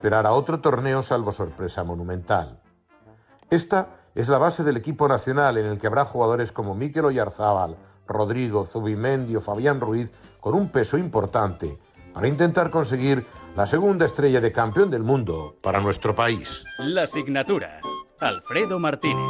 esperar a otro torneo salvo sorpresa monumental. Esta es la base del equipo nacional, en el que habrá jugadores como Mikel Oyarzábal, Rodrigo, Zubimendi o Fabián Ruiz con un peso importante para intentar conseguir la segunda estrella de campeón del mundo para nuestro país. La signatura. Alfredo Martínez.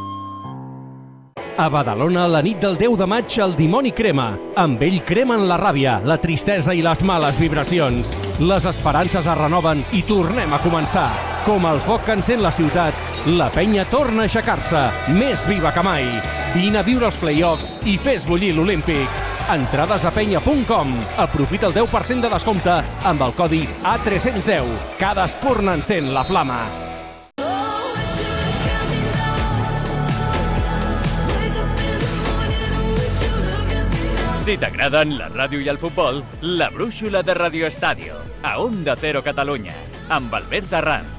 A Badalona, la nit del 10 de maig, el dimoni crema. Amb ell cremen la ràbia, la tristesa i les males vibracions. Les esperances es renoven i tornem a començar. Com el foc que encén la ciutat, la penya torna a aixecar-se, més viva que mai. Vine a viure els play-offs i fes bullir l'Olímpic. Entrades a penya.com. Aprofita el 10% de descompte amb el codi A310. Cada espurna encén la flama. Si t'agraden la ràdio i el futbol, la brúixola de Radio Estadio, a Onda Cero Catalunya, amb Albert Arranz.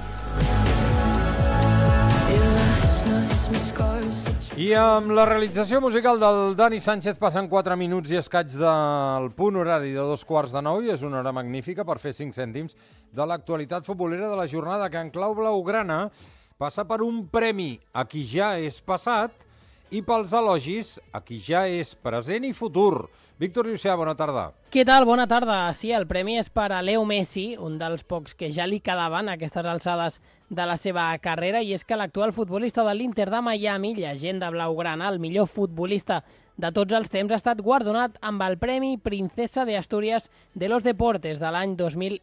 I amb la realització musical del Dani Sánchez passen 4 minuts i escaig del punt horari de 2:15 i és una hora magnífica per fer 5 cèntims de l'actualitat futbolera de la jornada, que en clau blaugrana passa per un premi a qui ja és passat i pels elogis a qui ja és present i futur. Víctor Llucià, bona tarda. Què tal? Bona tarda. Sí, el premi és per a Leo Messi, un dels pocs que ja li quedaven a aquestes alçades de la seva carrera, i és que l'actual futbolista de l'Inter de Miami, llegenda blaugrana, el millor futbolista de tots els temps, ha estat guardonat amb el Premi Princesa de Asturias de los Deportes de l'any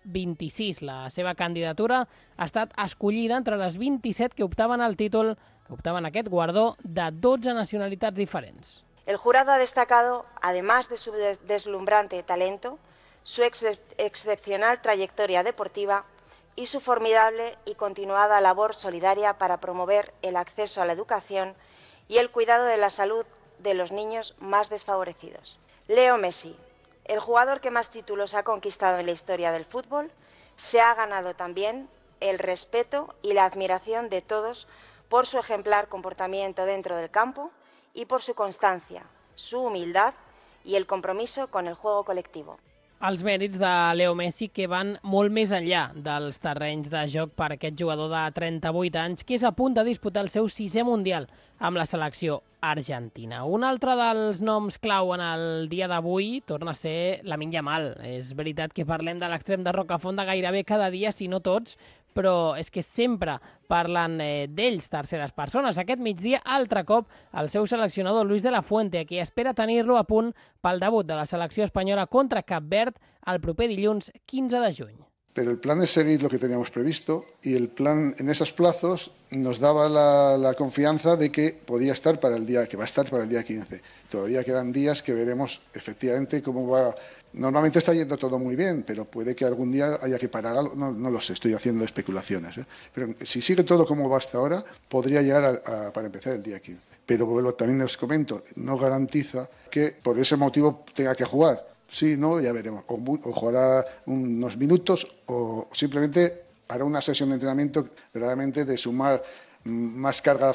2026. La seva candidatura ha estat escollida entre les 27 que optaven al títol, que optaven a aquest guardó, de 12 nacionalitats diferents. El jurado ha destacado, además de su deslumbrante talento, su excepcional trayectoria deportiva y su formidable y continuada labor solidaria para promover el acceso a la educación y el cuidado de la salud de los niños más desfavorecidos. Leo Messi, el jugador que más títulos ha conquistado en la historia del fútbol, se ha ganado también el respeto y la admiración de todos por su ejemplar comportamiento dentro del campo y por su constancia, su humildad y el compromiso con el juego colectivo. Els mèrits de Leo Messi, que van molt més enllà dels terrenys de joc per aquest jugador de 38 anys, que és a punt de disputar el seu 6è Mundial amb la selecció argentina. Un altre dels noms clau en el dia d'avui torna a ser Lamine Yamal. És veritat que parlem de l'extrem de Rocafonda gairebé cada dia, si no tots, però és que sempre parlen d'ells terceres persones. Aquest migdia, altre cop, el seu seleccionador Luis de la Fuente, a qui espera tenir-lo a punt pel debut de la selecció espanyola contra Cap Verd el proper dilluns 15 de juny. Pero el plan es seguir lo que teníamos previsto y el plan en esos plazos nos daba la confianza de que podía estar para el día, que va a estar para el día 15. Todavía quedan días que veremos efectivamente cómo va. Normalmente está yendo todo muy bien, pero puede que algún día haya que parar algo, no lo sé, estoy haciendo especulaciones. Pero si sigue todo como va hasta ahora, podría llegar para empezar el día 15. Pero vuelvo, también os comento, no garantiza que por ese motivo tenga que jugar. Sí, no, ya veremos. O jugará unos minutos o simplemente hará una sesión de entrenamiento verdaderamente de sumar más carga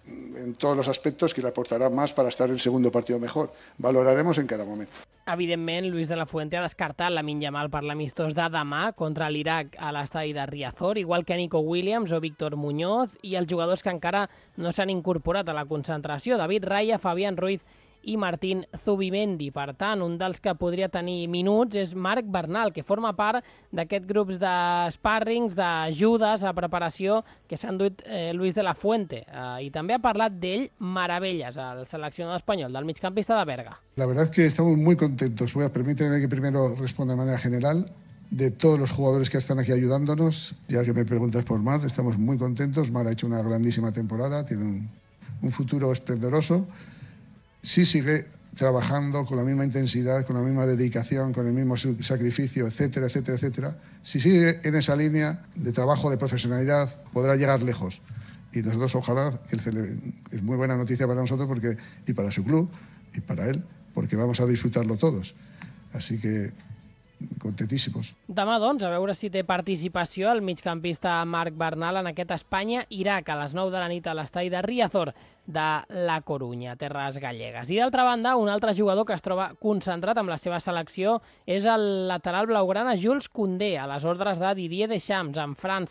en todos los aspectos que le aportará más para estar en el segundo partido mejor. Valoraremos en cada momento. Evidentment, Luis de la Fuente ha descartat Lamine Yamal per l'amistós de demà contra l'Iraq a l'estadi de Riazor, igual que Nico Williams o Víctor Muñoz, i els jugadors que encara no s'han incorporat a la concentració, David Raya, Fabián Ruiz i Martín Zubimendi. Per tant, un dels que podria tenir minuts és Marc Bernal, que forma part d'aquests grups de sparrings, d'ajudes a preparació que s'ha enduit Luis de la Fuente. I també ha parlat d'ell meravelles, el seleccionador espanyol, del migcampista de Berga. La verdad es que estamos muy contentos. Permíteme que primero responda de manera general. De todos los jugadores que están aquí ayudándonos, ya que me preguntas por Mar, estamos muy contentos. Mar ha hecho una grandísima temporada, tiene un futuro esplendoroso. Sí sigue trabajando con la misma intensidad, con la misma dedicación, con el mismo sacrificio, etcétera, etcétera, etcétera. Si sigue en esa línea de trabajo, de profesionalidad, podrá llegar lejos. Y nosotros ojalá, que es muy buena noticia para nosotros porque, y para su club y para él, porque vamos a disfrutarlo todos. Así que contentíssimos. Demà, doncs, a veure si té participació el migcampista Marc Bernal en aquest Espanya-Iraq a les 9 de la nit a l'estadi de Riazor de la Corunya, Terres Gallegues. I d'altra banda, un altre jugador que es troba concentrat amb la seva selecció és el lateral blaugrana Jules Koundé, a les ordres de Didier Deschamps en França.